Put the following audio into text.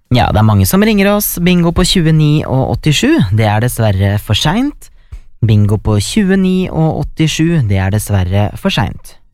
Ja, det mange som ringer oss. Bingo på 29 og 87, det dessverre for sent. Bingo på 29 og 87, det dessverre for sent.